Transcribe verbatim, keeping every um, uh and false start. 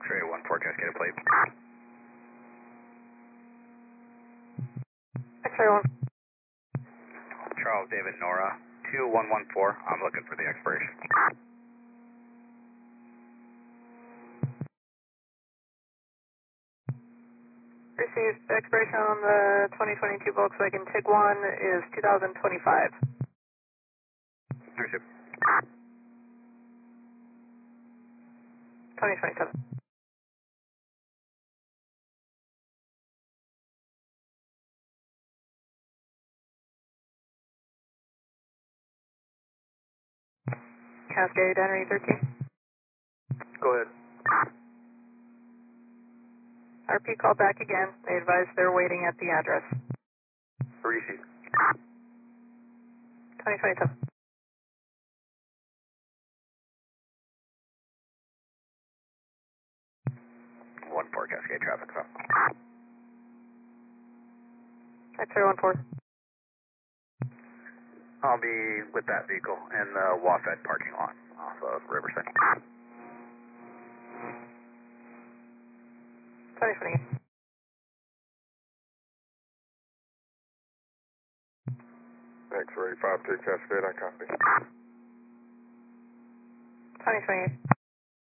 X-ray one four Cascade plate. X-ray one. Charles David Nora, two one one four. I'm looking for the expiration. Received expiration on the twenty twenty-two Volkswagen Tiguan is two thousand twenty-five. Received. twenty twenty-seven. Cascade Henry thirteen. Go ahead. R P called back again. They advised they're waiting at the address. Received. twenty twenty-seven. one four Cascade traffic stop. X-ray one four. I'll be with that vehicle in the WAFED parking lot off of Riverside. twenty twenty-eight. X-ray five three Cascade, I copy. twenty twenty-eight.